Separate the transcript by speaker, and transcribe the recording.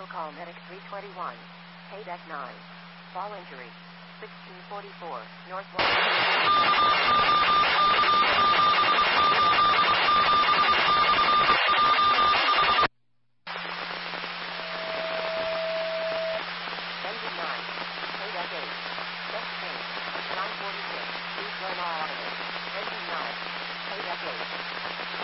Speaker 1: Special call medic 321. Paydeck 9. Fall injury. 1644. Engine 9. Paydeck 8. Check change. 946. Please run all automate. Engine 9. Paydeck 8.